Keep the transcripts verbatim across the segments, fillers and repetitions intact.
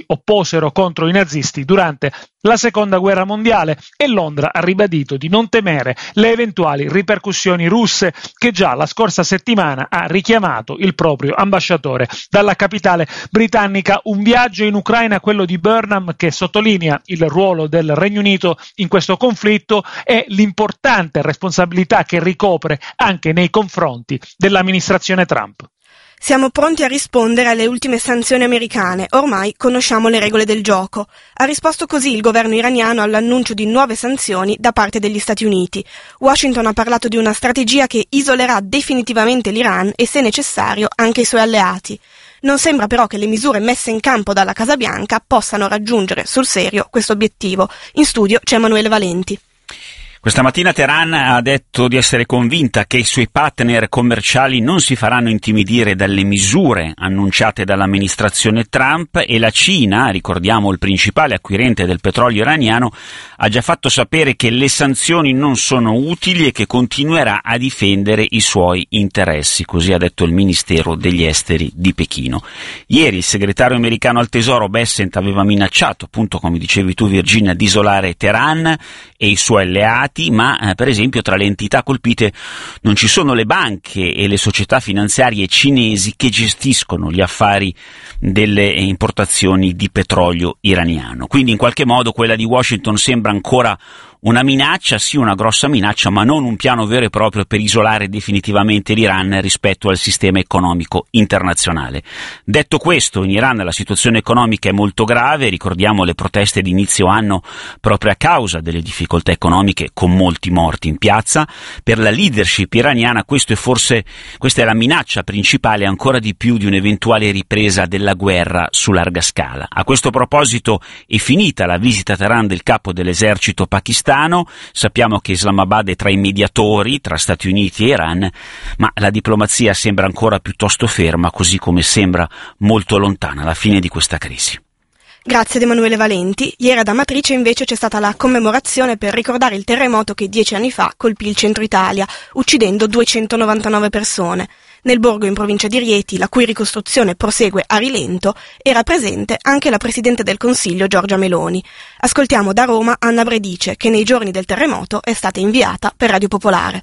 opposero contro i nazisti durante la Seconda Guerra Mondiale, e Londra ha ribadito di non temere le eventuali ripercussioni russe, che già la scorsa settimana ha richiamato il proprio ambasciatore dalla capitale britannica. Un viaggio in Ucraina, quello di Burnham, che sottolinea il ruolo del Regno Unito in questo conflitto e l'importante responsabilità che ricopre anche nei confronti dell'amministrazione Trump. Siamo pronti a rispondere alle ultime sanzioni americane, ormai conosciamo le regole del gioco. Ha risposto così il governo iraniano all'annuncio di nuove sanzioni da parte degli Stati Uniti. Washington ha parlato di una strategia che isolerà definitivamente l'Iran e, se necessario, anche i suoi alleati. Non sembra però che le misure messe in campo dalla Casa Bianca possano raggiungere sul serio questo obiettivo. In studio c'è Emanuele Valenti. Questa mattina Teheran ha detto di essere convinta che i suoi partner commerciali non si faranno intimidire dalle misure annunciate dall'amministrazione Trump, e la Cina, ricordiamo il principale acquirente del petrolio iraniano, ha già fatto sapere che le sanzioni non sono utili e che continuerà a difendere i suoi interessi, così ha detto il Ministero degli Esteri di Pechino. Ieri il segretario americano al Tesoro Bessent aveva minacciato, appunto come dicevi tu Virginia, di isolare Teheran e i suoi alleati, ma eh, per esempio tra le entità colpite non ci sono le banche e le società finanziarie cinesi che gestiscono gli affari delle importazioni di petrolio iraniano. Quindi in qualche modo quella di Washington sembra ancora una minaccia, sì, una grossa minaccia, ma non un piano vero e proprio per isolare definitivamente l'Iran rispetto al sistema economico internazionale. Detto questo, in Iran la situazione economica è molto grave, ricordiamo le proteste di inizio anno proprio a causa delle difficoltà economiche, con molti morti in piazza. Per la leadership iraniana questo è forse, questa è la minaccia principale, ancora di più di un'eventuale ripresa della guerra su larga scala. A questo proposito è finita la visita a Teheran del capo dell'esercito pakistano. Sappiamo che Islamabad è tra i mediatori tra Stati Uniti e Iran, ma la diplomazia sembra ancora piuttosto ferma, così come sembra molto lontana la fine di questa crisi. Grazie ad Emanuele Valenti. Ieri ad Amatrice invece c'è stata la commemorazione per ricordare il terremoto che dieci anni fa colpì il centro Italia, uccidendo duecentonovantanove persone. Nel borgo in provincia di Rieti, la cui ricostruzione prosegue a rilento, era presente anche la Presidente del Consiglio Giorgia Meloni. Ascoltiamo da Roma Anna Bredice, che nei giorni del terremoto è stata inviata per Radio Popolare.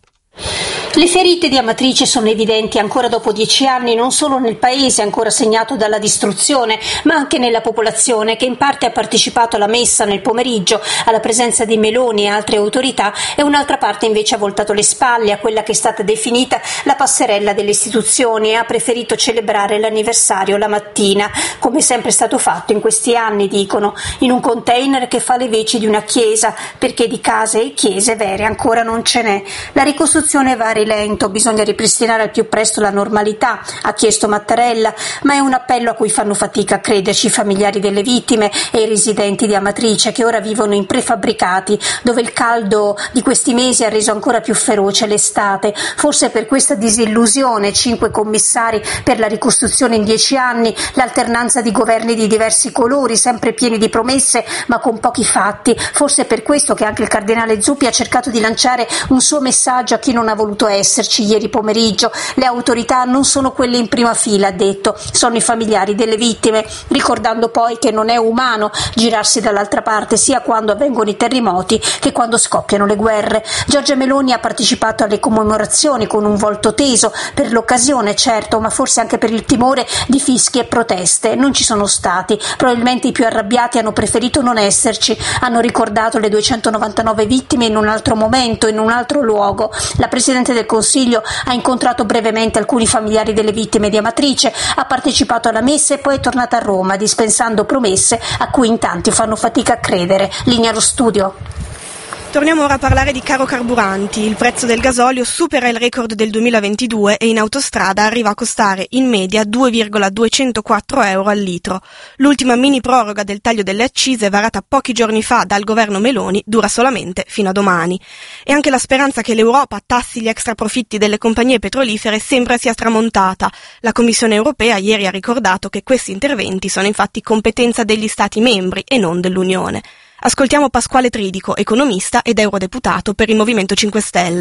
Le ferite di Amatrice sono evidenti ancora dopo dieci anni, non solo nel paese ancora segnato dalla distruzione, ma anche nella popolazione, che in parte ha partecipato alla messa nel pomeriggio alla presenza di Meloni e altre autorità, e un'altra parte invece ha voltato le spalle a quella che è stata definita la passerella delle istituzioni e ha preferito celebrare l'anniversario la mattina, come è sempre stato fatto in questi anni, dicono, in un container che fa le veci di una chiesa, perché di case e chiese vere ancora non ce n'è. La ricostruzione va lento, bisogna ripristinare al più presto la normalità, ha chiesto Mattarella, ma è un appello a cui fanno fatica a crederci i familiari delle vittime e i residenti di Amatrice, che ora vivono in prefabbricati, dove il caldo di questi mesi ha reso ancora più feroce l'estate. Forse per questa disillusione, cinque commissari per la ricostruzione in dieci anni, l'alternanza di governi di diversi colori, sempre pieni di promesse ma con pochi fatti. Forse per questo che anche il cardinale Zuppi ha cercato di lanciare un suo messaggio a chi non ha voluto esserci ieri pomeriggio. Le autorità non sono quelle in prima fila, ha detto, sono i familiari delle vittime, ricordando poi che non è umano girarsi dall'altra parte sia quando avvengono i terremoti che quando scoppiano le guerre. Giorgia Meloni ha partecipato alle commemorazioni con un volto teso, per l'occasione certo, ma forse anche per il timore di fischi e proteste. Non ci sono stati, probabilmente i più arrabbiati hanno preferito non esserci, hanno ricordato le duecentonovantanove vittime in un altro momento, in un altro luogo. La Presidente del Consiglio ha incontrato brevemente alcuni familiari delle vittime di Amatrice, ha partecipato alla messa e poi è tornata a Roma, dispensando promesse a cui in tanti fanno fatica a credere. Linea allo studio. Torniamo ora a parlare di caro carburanti. Il prezzo del gasolio supera il record del duemilaventidue e in autostrada arriva a costare in media due virgola duecentoquattro euro al litro. L'ultima mini proroga del taglio delle accise varata pochi giorni fa dal governo Meloni dura solamente fino a domani. E anche la speranza che l'Europa tassi gli extraprofitti delle compagnie petrolifere sembra sia tramontata. La Commissione europea ieri ha ricordato che questi interventi sono infatti competenza degli Stati membri e non dell'Unione. Ascoltiamo Pasquale Tridico, economista ed eurodeputato per il Movimento cinque Stelle.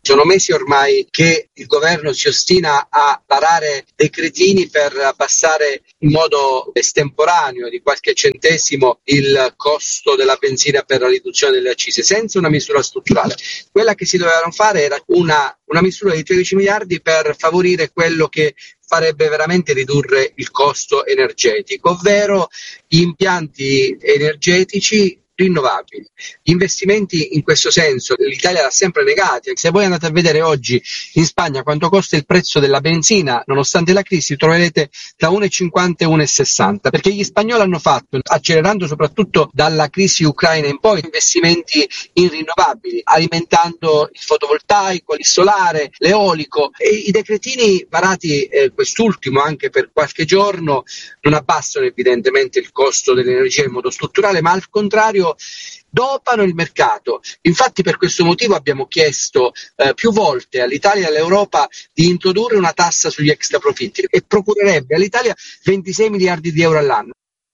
Sono mesi ormai che il governo si ostina a varare decretini per abbassare in modo estemporaneo di qualche centesimo il costo della benzina per la riduzione delle accise, senza una misura strutturale. Quella che si dovevano fare era una, una misura di tredici miliardi per favorire quello che farebbe veramente ridurre il costo energetico, ovvero gli impianti energetici rinnovabili. Gli investimenti in questo senso l'Italia l'ha sempre negati. Se voi andate a vedere oggi in Spagna quanto costa il prezzo della benzina, nonostante la crisi, troverete da uno virgola cinquanta e uno virgola sessanta, perché gli spagnoli hanno fatto, accelerando soprattutto dalla crisi ucraina in poi, investimenti in rinnovabili, alimentando il fotovoltaico, il solare, l'eolico, e i decretini varati eh, quest'ultimo anche per qualche giorno non abbassano evidentemente il costo dell'energia in modo strutturale, ma al contrario dopano il mercato. Infatti per questo motivo abbiamo chiesto eh, più volte all'Italia e all'Europa di introdurre una tassa sugli extraprofitti e procurerebbe all'Italia ventisei miliardi di euro all'anno.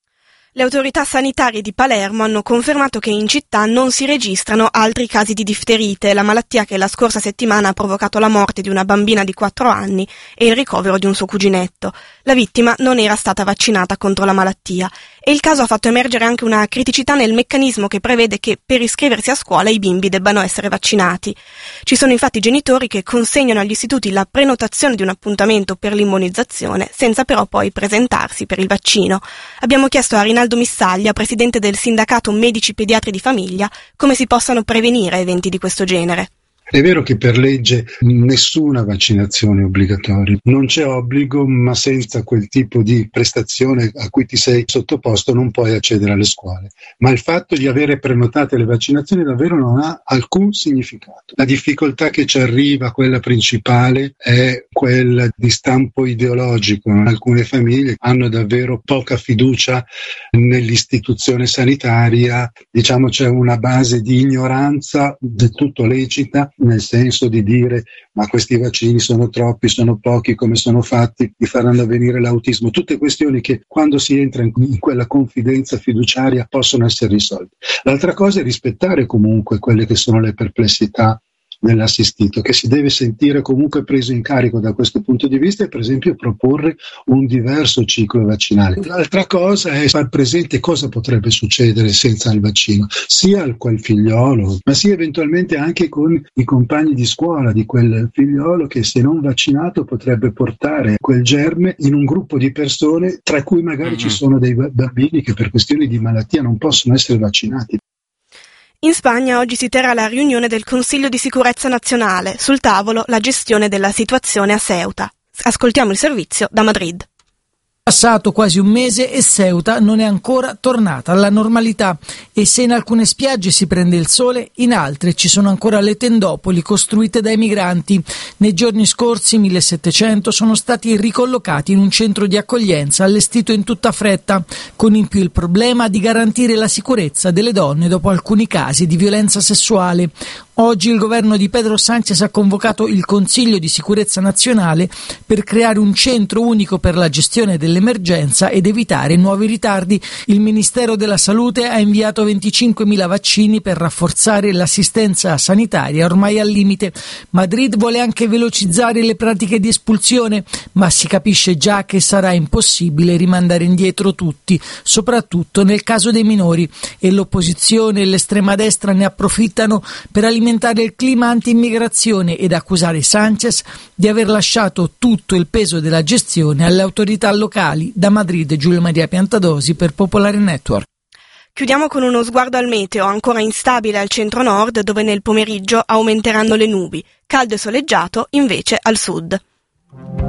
Le autorità sanitarie di Palermo hanno confermato che in città non si registrano altri casi di difterite, la malattia che la scorsa settimana ha provocato la morte di una bambina di quattro anni e il ricovero di un suo cuginetto. La vittima non era stata vaccinata contro la malattia e il caso ha fatto emergere anche una criticità nel meccanismo che prevede che per iscriversi a scuola i bimbi debbano essere vaccinati. Ci sono infatti genitori che consegnano agli istituti la prenotazione di un appuntamento per l'immunizzazione senza però poi presentarsi per il vaccino. Abbiamo chiesto a Rinaldo Missaglia, presidente del sindacato Medici Pediatri di Famiglia, come si possano prevenire eventi di questo genere. È vero che per legge nessuna vaccinazione è obbligatoria, non c'è obbligo, ma senza quel tipo di prestazione a cui ti sei sottoposto non puoi accedere alle scuole. Ma il fatto di avere prenotate le vaccinazioni davvero non ha alcun significato. La difficoltà che ci arriva, quella principale, è quella di stampo ideologico. Alcune famiglie hanno davvero poca fiducia nell'istituzione sanitaria, diciamo c'è una base di ignoranza del tutto lecita, nel senso di dire ma questi vaccini sono troppi, sono pochi, come sono fatti, mi faranno venire l'autismo, tutte questioni che quando si entra in, in quella confidenza fiduciaria possono essere risolte. L'altra cosa è rispettare comunque quelle che sono le perplessità dell'assistito, che si deve sentire comunque preso in carico da questo punto di vista e per esempio proporre un diverso ciclo vaccinale. L'altra cosa è far presente cosa potrebbe succedere senza il vaccino, sia al quel figliolo, ma sia eventualmente anche con i compagni di scuola di quel figliolo che se non vaccinato potrebbe portare quel germe in un gruppo di persone tra cui magari mm-hmm. ci sono dei bambini che per questioni di malattia non possono essere vaccinati. In Spagna oggi si terrà la riunione del Consiglio di Sicurezza Nazionale, sul tavolo la gestione della situazione a Ceuta. Ascoltiamo il servizio da Madrid. Passato quasi un mese e Ceuta non è ancora tornata alla normalità e se in alcune spiagge si prende il sole, in altre ci sono ancora le tendopoli costruite dai migranti. Nei giorni scorsi millesettecento sono stati ricollocati in un centro di accoglienza allestito in tutta fretta, con in più il problema di garantire la sicurezza delle donne dopo alcuni casi di violenza sessuale. Oggi il governo di Pedro Sánchez ha convocato il Consiglio di Sicurezza Nazionale per creare un centro unico per la gestione dell'emergenza ed evitare nuovi ritardi. Il Ministero della Salute ha inviato venticinquemila vaccini per rafforzare l'assistenza sanitaria ormai al limite. Madrid vuole anche velocizzare le pratiche di espulsione, ma si capisce già che sarà impossibile rimandare indietro tutti, soprattutto nel caso dei minori, e l'opposizione e l'estrema destra ne approfittano per alimentare il clima anti-immigrazione ed accusare Sánchez di aver lasciato tutto il peso della gestione alle autorità locali. Da Madrid, Giulio Maria Piantadosi per Popolare Network. Chiudiamo con uno sguardo al meteo, ancora instabile al centro-nord, dove nel pomeriggio aumenteranno le nubi, caldo e soleggiato invece al sud.